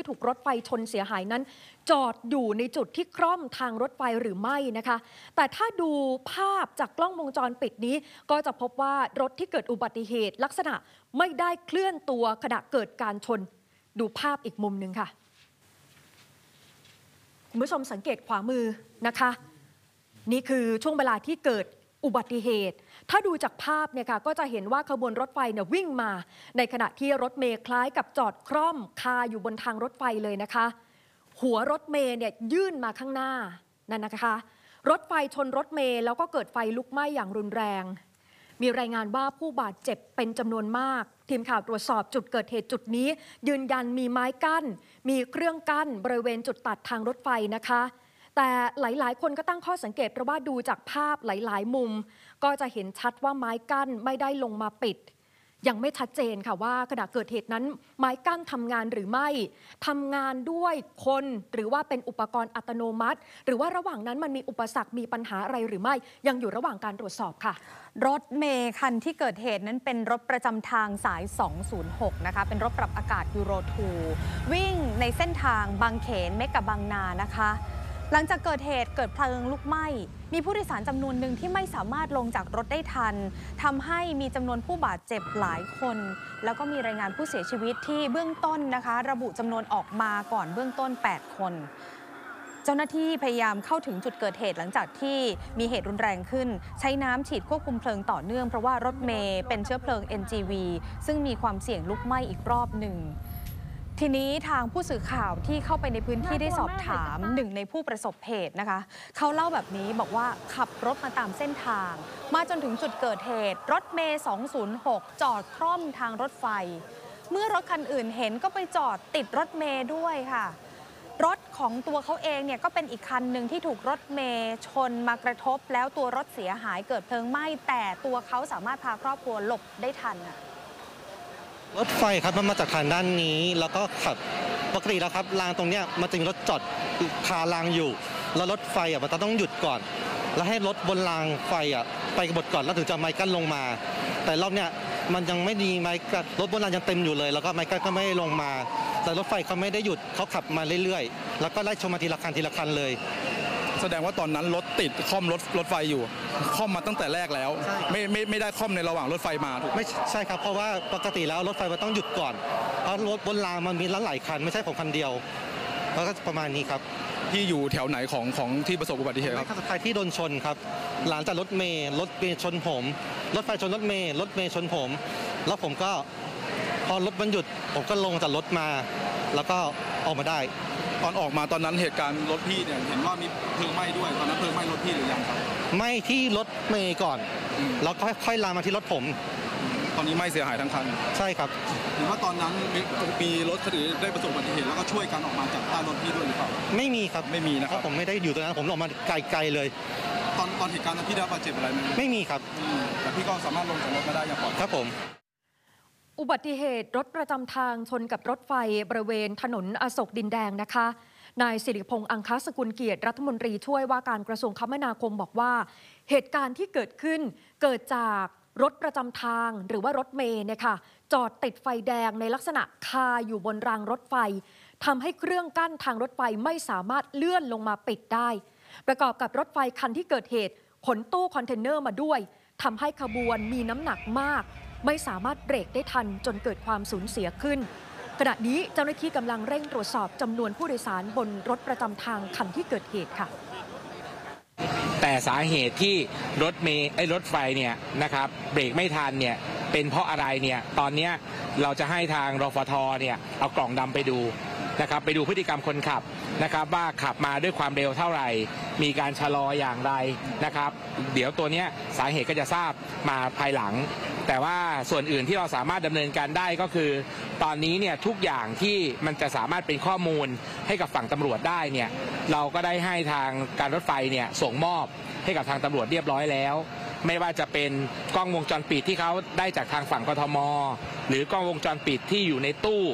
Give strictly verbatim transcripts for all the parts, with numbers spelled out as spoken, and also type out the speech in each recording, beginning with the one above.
ถูกรถไฟชนเสียหายนั้นจอดอยู่ในจุดที่คร่อมทางรถไฟหรือไม่นะคะแต่ถ้าดูภาพจากกล้องวงจรปิดนี้ก็จะพบว่ารถที่เกิดอุบัติเหตุลักษณะไม่ได้เคลื่อนตัวขณะเกิดการชนดูภาพอีกมุมหนึ่งค่ะคุณผู้ชมสังเกตขวามือนะคะนี่คือช่วงเวลาที่เกิดอุบัติเหตุถ้าดูจากภาพเนี่ยค่ะก็จะเห็นว่าขบวนรถไฟเนี่ยวิ่งมาในขณะที่รถเมล์คล้ายกับจอดคร่อมคาอยู่บนทางรถไฟเลยนะคะหัวรถเมล์เนี่ยยื่นมาข้างหน้านั่นนะคะรถไฟชนรถเมล์แล้วก็เกิดไฟลุกไหม้อย่างรุนแรงมีรายงานว่าผู้บาดเจ็บเป็นจำนวนมากทีมข่าวตรวจสอบจุดเกิดเหตุจุดนี้ยืนยันมีไม้กั้นมีเครื่องกั้นบริเวณจุดตัดทางรถไฟนะคะแต่หลายๆคนก็ตั้งข้อสังเกตเพราะว่าดูจากภาพหลายๆมุมก็จะเห็นชัดว่าไม้กั้นไม่ได้ลงมาปิดยังไม่ชัดเจนค่ะว่าขณะเกิดเหตุนั้นไม้กั้นทำงานหรือไม่ทำงานด้วยคนหรือว่าเป็นอุปกรณ์อัตโนมัติหรือว่าระหว่างนั้นมันมีอุปสรรคมีปัญหาอะไรหรือไม่ยังอยู่ระหว่างการตรวจสอบค่ะรถเมล์คันที่เกิดเหตุนั้นเป็นรถประจำทางสายสองศูนย์หกนะคะเป็นรถปรับอากาศยูโรทูวิ่งในเส้นทางบางเขนเมกะบางนานะคะหลังจากเกิดเหตุเกิดเพลิงลุกไหม้มีผู้โดยสารจำนวนหนึ่งที่ไม่สามารถลงจากรถได้ทันทำให้มีจำนวนผู้บาดเจ็บหลายคนแล้วก็มีรายงานผู้เสียชีวิตที่เบื้องต้นนะคะระบุจำนวนออกมาก่อนเบื้องต้นแปดคนเจ้าหน้าที่พยายามเข้าถึงจุดเกิดเหตุหลังจากที่มีเหตุรุนแรงขึ้นใช้น้ำฉีดควบคุมเพลิงต่อเนื่องเพราะว่ารถเมล์เป็นเชื้อเพลิง เอ็น จี วี ซึ่งมีความเสี่ยงลุกไหม้อีกรอบหนึ่งทีนี้ทางผู้สื่อข่าวที่เข้าไปในพื้นที่ได้สอบถามหนึ่งในผู้ประสบเหตุนะคะเขาเล่าแบบนี้บอกว่าขับรถมาตามเส้นทางมาจนถึงจุดเกิดเหตุรถเมล์สองศูนย์หกจอดคร่อมทางรถไฟเมื่อรถคันอื่นเห็นก็ไปจอดติดรถเมล์ด้วยค่ะรถของตัวเขาเองเนี่ยก็เป็นอีกคันหนึ่งที่ถูกรถเมล์ชนมากระทบแล้วตัวรถเสียหายเกิดเพลิงไหม้แต่ตัวเขาสามารถพาครอบครัวหลบได้ทันรถไฟครับมันมาจากทางด้านนี้แล้วก็ขับปกติแล้วครับรางตรงเนี้ยมันจะมีรถจอดคารางอยู่แล้วรถไฟอ่ะมันต้องหยุดก่อนแล้วให้รถบนรางไฟอ่ะไปกระบดก่อนแล้วถึงจะไม้กั้นลงมาแต่รอบเนี้ยมันยังไม่มีไม้กั้นรถบนรางยังเต็มอยู่เลยแล้วก็ไม้กั้นก็ไม่ลงมาแต่รถไฟเขาไม่ได้หยุดเขาขับมาเรื่อยๆแล้วก็ไล่ชนมาทีละคันทีละคันเลยแสดงว่าตอนนั้นรถติดค่อมรถรถไฟอยู่ค่อมมาตั้งแต่แรกแล้วไม่ไม่ไม่ได้ค่อมในระหว่างรถไฟมาถูกไม่ใช่ครับเพราะว่าปกติแล้วรถไฟมันต้องหยุดก่อนเพราะรถบนรางมันมีหลายคันไม่ใช่ของคันเดียวแล้วก็ประมาณนี้ครับที่อยู่แถวไหนของของที่ประสบอุบัติเหตุครับใครที่โดนชนครับหลังจากรถเมล์รถเมล์ชนผมรถไฟชนรถเมล์รถเมล์ชนผมแล้วผมก็พอรถมันหยุดผมก็ลงจากรถมาแล้วก็ออกมาได้ตอนออกมาตอนนั้นเหตุการณ์รถพี่เนี่ยเห็นว่ามีเพลิงไหม้ด้วยตอนนั้นเพลิงไหม้รถพี่หรือยังครับไหม้ที่รถเมล์ก่อนแล้วก็ค่อยลามมาที่รถผมตอนนี้ไหม้เสียหายทั้งคันใช่ครับหรือว่าตอนนั้นมีรถคันอื่นได้ประสบอุบัติเหตุแล้วก็ช่วยกันออกมาจากใต้รถพี่ด้วยหรือเปล่าไม่มีครับไม่มีนะครับผมไม่ได้อยู่ตรงนั้นผมออกมาไกลๆเลยตอนตอนเหตุการณ์นั้นพี่ได้บาดเจ็บอะไรไหมไม่มีครับแต่พี่ก็สามารถลงจากรถมาได้อย่างปลอดภัยครับผมอุบัติเหตุรถประจำทางชนกับรถไฟบริเวณถนนอโศกดินแดงนะคะนายสิริพงษ์อังคสกุลเกียรติรัฐมนตรีช่วยว่าการกระทรวงคมนาคมบอกว่าเหตุการณ์ที่เกิดขึ้นเกิดจากรถประจำทางหรือว่ารถเมล์เนี่ยค่ะจอดติดไฟแดงในลักษณะคาอยู่บนรางรถไฟทำให้เครื่องกั้นทางรถไฟไม่สามารถเลื่อนลงมาปิดได้ประกอบกับรถไฟคันที่เกิดเหตุขนตู้คอนเทนเนอร์มาด้วยทำให้ขบวนมีน้ำหนักมากไม่สามารถเบรกได้ทันจนเกิดความสูญเสียขึ้นขณะนี้เจ้าหน้าที่กำลังเร่งตรวจสอบจำนวนผู้โดยสารบนรถประจำทางคันที่เกิดเหตุค่ะแต่สาเหตุที่รถเมล์ไอ้รถไฟเนี่ยนะครับเบรกไม่ทันเนี่ยเป็นเพราะอะไรเนี่ยตอนนี้เราจะให้ทางรฟทเนี่ยเอากล่องดำไปดูนะครับไปดูพฤติกรรมคนขับนะครับว่าขับมาด้วยความเร็วเท่าไหร่มีการชะลออย่างไรนะครับเดี๋ยวตัวนี้สาเหตุก็จะทราบมาภายหลังแต่ว่าส่วนอื่นที่เราสามารถดำเนินการได้ก็คือตอนนี้เนี่ยทุกอย่างที่มันจะสามารถเป็นข้อมูลให้กับฝั่งตำรวจได้เนี่ยเราก็ได้ให้ทางการรถไฟเนี่ยส่งมอบให้กับทางตำรวจเรียบร้อยแล้วไม่ว่าจะเป็นกล้องวงจรปิดที่เขาได้จากทางฝั่งกทมหรือกล้องวงจรปิดที่อยู่ในตู้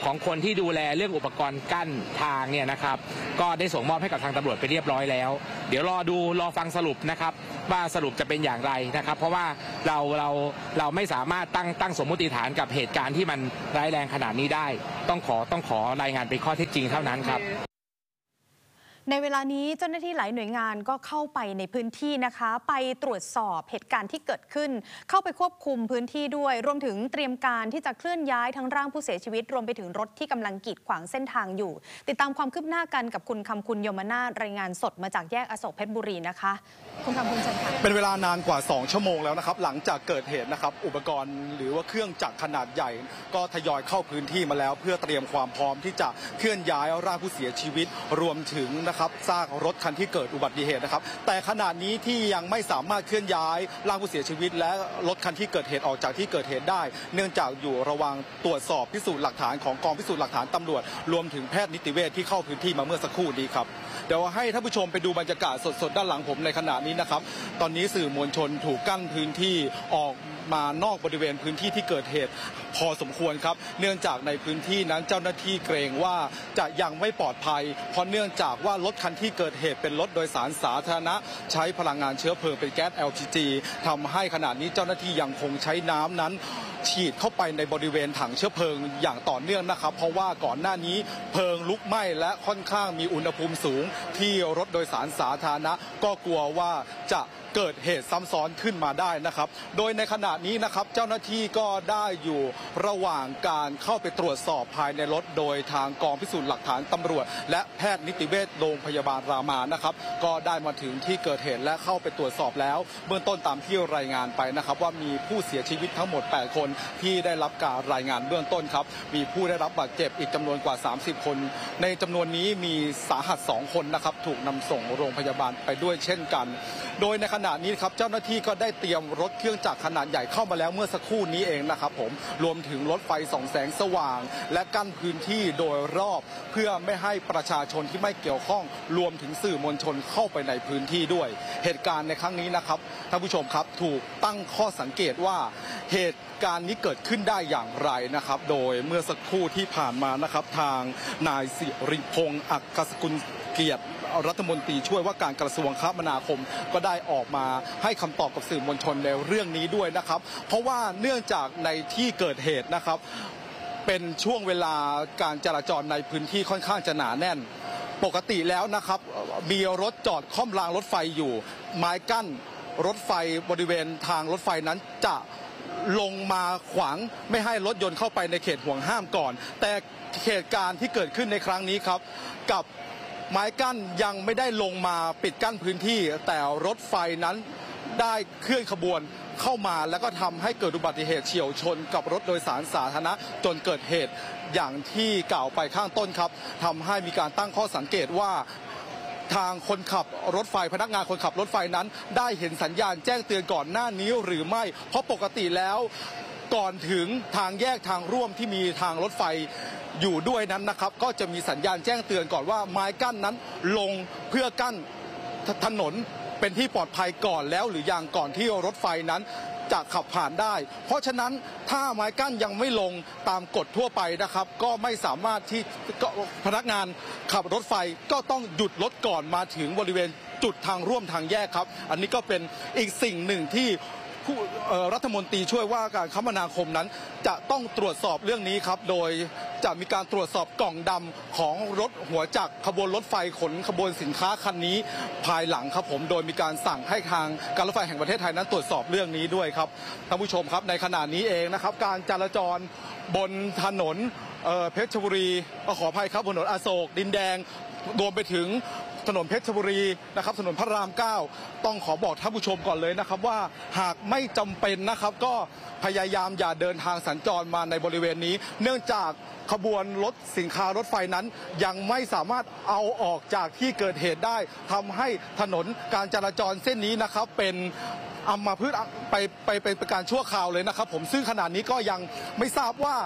ของคนที่ดูแลเรื่องอุปกรณ์กั้นทางเนี่ยนะครับก็ได้ส่งมอบให้กับทางตำรวจไปเรียบร้อยแล้วเดี๋ยวรอดูรอฟังสรุปนะครับว่าสรุปจะเป็นอย่างไรนะครับเพราะว่าเราเราเราไม่สามารถตั้งตั้งสมมติฐานกับเหตุการณ์ที่มันร้ายแรงขนาดนี้ได้ต้องขอต้องขอรายงานเป็นข้อเท็จจริงเท่านั้นครับในเวลานี้เจ้าหน้าที่หลายหน่วยงานก็เข้าไปในพื้นที่นะคะไปตรวจสอบเหตุการณ์ที่เกิดขึ้นเข้าไปควบคุมพื้นที่ด้วยรวมถึงเตรียมการที่จะเคลื่อนย้ายทั้งร่างผู้เสียชีวิตรวมไปถึงรถที่กำลังกีดขวางเส้นทางอยู่ติดตามความคืบหน้ากันกับคุณคำคุณยมนาถรายงานสดมาจากแยกอโศกเพชรบุรีนะคะคุณคำคุณเชิญค่ะเป็นเวลานานกว่าสองชั่วโมงแล้วนะครับหลังจากเกิดเหตุนะครับอุปกรณ์หรือว่าเครื่องจักรขนาดใหญ่ก็ทยอยเข้าพื้นที่มาแล้วเพื่อเตรียมความพร้อมที่จะเคลื่อนย้ายร่างผู้เสียชีวิตรวมถึงนะครับซากรถคันที่เกิดอุบัติเหตุนะครับแต่ขณะนี้ที่ยังไม่สามารถเคลื่อนย้ายร่างผู้เสียชีวิตและรถคันที่เกิดเหตุออกจากที่เกิดเหตุได้เนื่องจากอยู่ระหว่างตรวจสอบพิสูจน์หลักฐานของกองพิสูจน์หลักฐานตำรวจรวมถึงแพทย์นิติเวชที่เข้าพื้นที่มาเมื่อสักครู่นี้ครับเดี๋ยวให้ท่านผู้ชมไปดูบรรยากาศสดๆด้านหลังผมในขณะนี้นะครับตอนนี้สื่อมวลชนถูกกั้นพื้นที่ออกมานอกบริเวณพื้นที่ที่เกิดเหตุพอสมควรครับเนื่องจากในพื้นที่นั้นเจ้าหน้าที่เกรงว่าจะยังไม่ปลอดภัยเพราะเนื่องจากว่ารถคันที่เกิดเหตุเป็นรถโดยสารสาธารณะใช้พลังงานเชื้อเพลิงเป็นแก๊ส แอล พี จี ทำให้ขณะนี้เจ้าหน้าที่ยังคงใช้น้ำนั้นฉีดเข้าไปในบริเวณถังเชื้อเพลิงอย่างต่อเนื่องนะครับเพราะว่าก่อนหน้านี้เพลิงลุกไหม้และค่อนข้างมีอุณหภูมิสูงที่รถโดยสารสาธารณะก็กลัวว่าจะเกิดเหตุซ้ำซ้อนขึ้นมาได้นะครับโดยในขณะนี้นะครับเจ้าหน้าที่ก็ได้อยู่ระหว่างการเข้าไปตรวจสอบภายในรถโดยทางกองพิสูจน์หลักฐานตำรวจและแพทย์นิติเวชโรงพยาบาลรามานะครับก็ได้มาถึงที่เกิดเหตุและเข้าไปตรวจสอบแล้วเบื้องต้นตามที่รายงานไปนะครับว่ามีผู้เสียชีวิตทั้งหมดแปดคนที่ได้รับการรายงานเบื้องต้นครับมีผู้ได้รับบาดเจ็บอีกจำนวนกว่าสามสิบคนในจำนวนนี้มีสาหัสสองคนนะครับถูกนำส่งโรงพยาบาลไปด้วยเช่นกันโดยในขณะนี้ครับเจ้าหน้าที่ก็ได้เตรียมรถเครื่องจักรขนาดใหญ่เข้ามาแล้วเมื่อสักครู่นี้เองนะครับผมรวมถึงรถไฟส่องแสงสว่างและกั้นพื้นที่โดยรอบเพื่อไม่ให้ประชาชนที่ไม่เกี่ยวข้องรวมถึงสื่อมวลชนเข้าไปในพื้นที่ด้วยเหตุการณ์ในครั้งนี้นะครับท่านผู้ชมครับถูกตั้งข้อสังเกตว่าเหตุการณ์นี้เกิดขึ้นได้อย่างไรนะครับโดยเมื่อสักครู่ที่ผ่านมานะครับทางนายสิริพงษ์อักษสกุลเกียรติรัฐมนตรีช่วยว่าการกระทรวงคมนาคมก็ได้ออกมาให้คำตอบกับสื่อมวลชนในเรื่องนี้ด้วยนะครับเพราะว่าเนื่องจากในที่เกิดเหตุนะครับเป็นช่วงเวลาการจราจรในพื้นที่ค่อนข้างจะหนาแน่นปกติแล้วนะครับมีรถจอดค่อมรางรถไฟอยู่ไม้กั้นรถไฟบริเวณทางรถไฟนั้นจะลงมาขวางไม่ให้รถยนต์เข้าไปในเขตห่วงห้ามก่อนแต่เหตุการณ์ที่เกิดขึ้นในครั้งนี้ครับกับไม้กั้นยังไม่ได้ลงมาปิดกั้นพื้นที่แต่รถไฟนั้นได้เคลื่อนขบวนเข้ามาแล้วก็ทำให้เกิดอุบัติเหตุเฉี่ยวชนกับรถโดยสารสาธารณะจนเกิดเหตุอย่างที่กล่าวไปข้างต้นครับทำให้มีการตั้งข้อสังเกตว่าทางคนขับรถไฟพนักงานคนขับรถไฟนั้นได้เห็นสัญญาณแจ้งเตือนก่อนหน้านี้หรือไม่เพราะปกติแล้วก่อนถึงทางแยกทางร่วมที่มีทางรถไฟอยู่ด้วยนั้นนะครับก็จะมีสัญญาณแจ้งเตือนก่อนว่าไม้กั้นนั้นลงเพื่อกั้นถนนเป็นที่ปลอดภัยก่อนแล้วหรือยังก่อนที่รถไฟนั้นจะขับผ่านได้เพราะฉะนั้นถ้าไม้กั้นยังไม่ลงตามกฎทั่วไปนะครับก็ไม่สามารถที่พนักงานขับรถไฟก็ต้องหยุดรถก่อนมาถึงบริเวณจุดทางร่วมทางแยกครับอันนี้ก็เป็นอีกสิ่งหนึ่งที่ผู้รัฐมนตรีช่วยว่าการคมนาคมนั้นจะต้องตรวจสอบเรื่องนี้ครับโดยจะมีการตรวจสอบกล่องดำของรถหัวจักรขบวนรถไฟขนขบวนสินค้าคันนี้ภายหลังครับผมโดยมีการสั่งให้ทางการรถไฟแห่งประเทศไทยนั้นตรวจสอบเรื่องนี้ด้วยครับท่านผู้ชมครับในขณะนี้เองนะครับการจราจรบนถนนเพชรบุรีขออภัยครับถนนอโศกดินแดงรวมไปถึงถนนเพชรบุรีนะครับถนนพระรามเก้าต้องขอบอกท่านผู้ชมก่อนเลยนะครับว่าหากไม่จำเป็นนะครับก็พยายามอย่าเดินทางสัญจรมาในบริเวณนี้เนื่องจากขบวนรถสินค้ารถไฟนั้นยังไม่สามารถเอาออกจากที่เกิดเหตุได้ทำให้ถนนการจราจรเส้นนี้นะครับเป็นอัมพฤกษ์ไปไปไปเป็นการชั่วคราวเลยนะครับผมซึ่งขณะนี้ก็ยังไม่ทราบว่า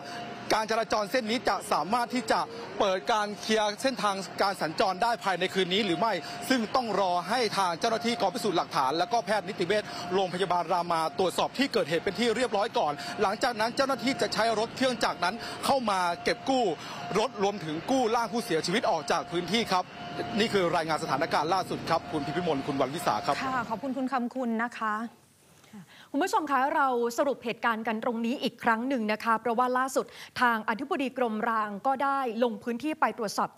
การจราจรเส้นนี้จะสามารถที่จะเปิดการเคลียร์เส้นทางการสัญจรได้ภายในคืนนี้หรือไม่ซึ่งต้องรอให้ทางเจ้าหน้าที่กองพิสูจน์หลักฐานและก็แพทย์นิติเวชโรงพยาบาลรามาตรวจสอบที่เกิดเหตุเป็นที่เรียบร้อยก่อนหลังจากนั้นเจ้าหน้าที่จะใช้รถเครื่องจักรนั้นเข้ามาเก็บกู้รถรวมถึงกู้ร่างผู้เสียชีวิตออกจากพื้นที่ครับนี่คือรายงานสถานการณ์ล่าสุดครับคุณพิพิมลคุณวันวิสาครับค่ะขอบคุณคุณคำคุณนะคะคุณผู้ชมคะเราสรุปเหตุการณ์กันตรงนี้อีกครั้งหนึ่งนะคะเพราะว่าล่าสุดทางอธิบดีกรมรางก็ได้ลงพื้นที่ไปตรวจสอบ